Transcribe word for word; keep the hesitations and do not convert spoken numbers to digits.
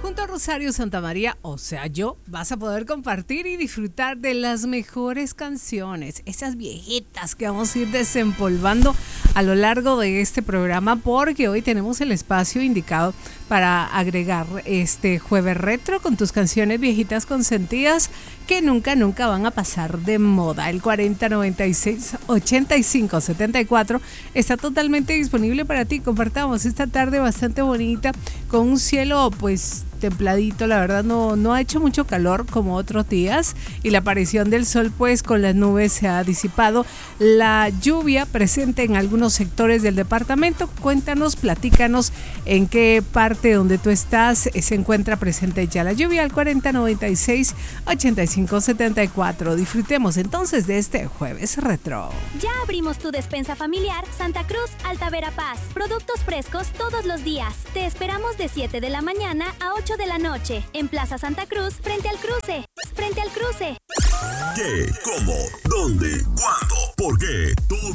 Junto a Rosario Santamaría, o sea yo, vas a poder compartir y disfrutar de las mejores canciones, esas viejitas que vamos a ir desempolvando a lo largo de este programa, porque hoy tenemos el espacio indicado para agregar este jueves retro con tus canciones viejitas consentidas que nunca, nunca van a pasar de moda. El cuarenta noventa y seis ochenta y cinco setenta y cuatro está totalmente disponible para ti. Compartamos esta tarde bastante bonita con un cielo pues templadito, la verdad no, no ha hecho mucho calor como otros días y la aparición del sol pues con las nubes se ha disipado. La lluvia presente en algunos sectores del departamento. Cuéntanos, platícanos en qué parte donde tú estás se encuentra presente ya la lluvia. Al cuarenta noventa y seis ochenta y cinco setenta y cuatro. Disfrutemos entonces de este jueves retro. Ya abrimos tu despensa familiar Santa Cruz Alta Verapaz. Productos frescos todos los días. Te esperamos de siete de la mañana a ocho de la noche en Plaza Santa Cruz, frente al cruce. Frente al cruce. ¿Qué? ¿Cómo? ¿Dónde? ¿Cuándo? ¿Por qué? Todo